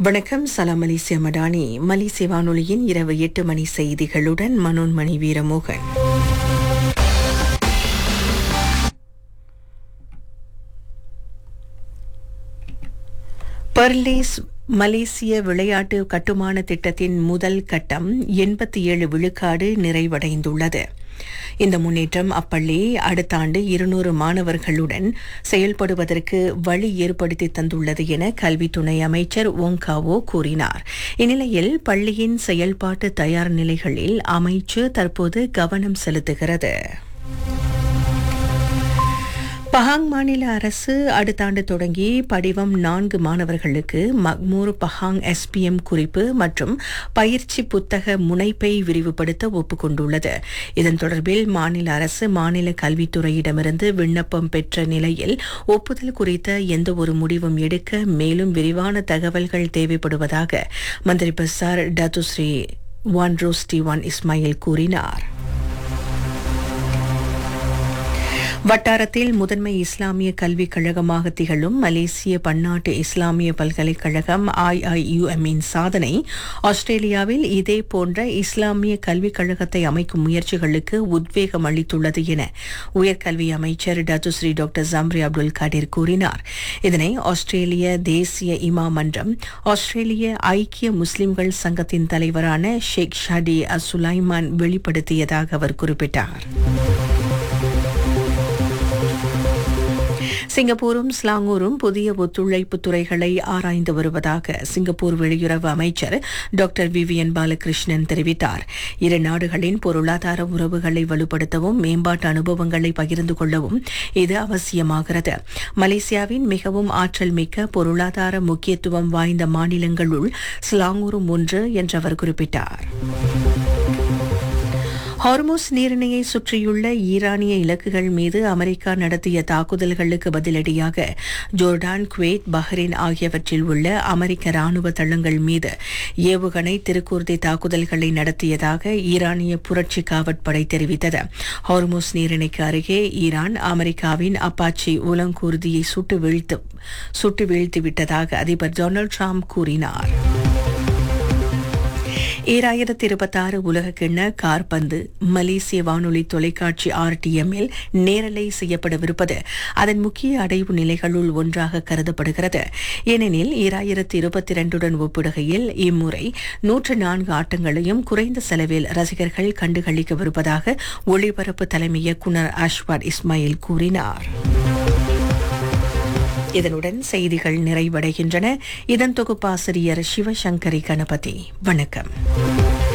வணக்கம். சலாம் மலேசிய மடானி. மலேசிய வானொலியின் இரவு 8 மணி செய்திகளுடன் மனோன்மணி வீரமோகன். பர்லேஸ் மலேசிய விளையாட்டு கட்டுமான திட்டத்தின் முதல் கட்டம் 87 விழுக்காடு நிறைவடைந்துள்ளது. இந்த முன்னேற்றம் அப்பள்ளி அடுத்த ஆண்டு 200 மாணவர்களுடன் செயல்படுவதற்கு வழி ஏற்படுத்தி தந்துள்ளது என கல்வி துணை அமைச்சர் ஓங்காவோ கூறினார். இந்நிலையில் பள்ளியின் செயல்பாட்டு தயார் நிலைகளில் அமைச்சு தற்போது கவனம் செலுத்துகிறது. பஹாங் மாநில அரசு அடுத்த ஆண்டு தொடங்கி படிவம் 4 மாணவர்களுக்கு மக்மூர் பஹாங் SPM குறிப்பு மற்றும் பயிற்சி புத்தக முனைப்பை விரிவுபடுத்த ஒப்புக்கொண்டுள்ளது. இதன் தொடர்பில் மாநில அரசு மாநில கல்வித்துறையிடமிருந்து விண்ணப்பம் பெற்ற நிலையில் ஒப்புதல் குறித்த எந்த ஒரு முடிவும் எடுக்க மேலும் விரிவான தகவல்கள் தேவைப்படுவதாக மந்திரி பசார் டத்துஸ்ரீ வான்ரோஸ்டிவான் இஸ்மாயில் கூறினார். வட்டாரத்தில் முதன்மை இஸ்லாமிய கல்விக் கழகமாக திகழும் மலேசிய பன்னாட்டு இஸ்லாமிய பல்கலைக்கழகம் IIUM-இன் சாதனை ஆஸ்திரேலியாவில் இதே போன்ற இஸ்லாமிய கல்விக் கழகத்தை அமைக்கும் முயற்சிகளுக்கு உத்வேகம் அளித்துள்ளது என உயர்கல்வி அமைச்சர் Datuk Seri doctor Zambry Abdul Kadir கூறினார். இதனை ஆஸ்திரேலிய தேசிய இமாம் மன்றம், ஆஸ்திரேலிய ஐக்கிய முஸ்லிம்கள் சங்கத்தின் தலைவரான ஷேக் ஷாடி சுலைமான் வெளிப்படுத்தியதாக அவர் குறிப்பிட்டார். சிங்கப்பூரும் ஸ்லாங்கூரும் புதிய ஒத்துழைப்பு துறைகளை ஆராய்ந்து வருவதாக சிங்கப்பூர் வெளியுறவு அமைச்சர் டாக்டர் விவியன் பாலகிருஷ்ணன் தெரிவித்தார். இரு நாடுகளின் பொருளாதார உறவுகளை வலுப்படுத்தவும் மேம்பாட்டு அனுபவங்களை பகிர்ந்து கொள்ளவும் இது அவசியமாகிறது. மலேசியாவின் மிகவும் ஆற்றல் மிக்க பொருளாதார முக்கியத்துவம் வாய்ந்த மாநிலங்களுள் ஸ்லாங்கூரும் ஒன்று என்று அவர் குறிப்பிட்டார். ஹார்மோஸ் நீரிணையை சுற்றியுள்ள ஈரானிய இலக்குகள் மீது அமெரிக்கா நடத்திய தாக்குதல்களுக்கு பதிலடியாக ஜோர்டான், குவைத், பஹ்ரைன் ஆகியவற்றில் உள்ள அமெரிக்க ராணுவ தளங்கள் மீது ஏவுகணை திருக்கூர்தி தாக்குதல்களை நடத்தியதாக ஈரானிய புரட்சி காவற்படை தெரிவித்தது. ஹார்மோஸ் நீரிணைக்கு அருகே ஈரான் அமெரிக்காவின் அப்பாச்சி உலங்கூர்தியை சுட்டு வீழ்த்திவிட்டதாக அதிபர் டொனால்டு டிரம்ப் கூறினார். 2026 உலகக்கிண்ண காற்பந்து மலேசிய வானொலி தொலைக்காட்சி RTM-இல் நேரலை செய்யப்படவிருப்பது அதன் முக்கிய அடைவு நிலைகளுள் ஒன்றாக கருதப்படுகிறது. ஏனெனில் 2022 ஒப்பிடுகையில் இம்முறை 104 ஆட்டங்களையும் குறைந்த செலவில் ரசிகர்கள் கண்டுகளிக்கவிருப்பதாக ஒளிபரப்பு தலைமை இயக்குநர் அஷ்வாட் இஸ்மாயில் கூறினார். இதனுடன் செய்திகள் நிறைவடைகின்றன. இதன் தொகுப்பாசிரியர் சிவசங்கரி கணபதி. வணக்கம்.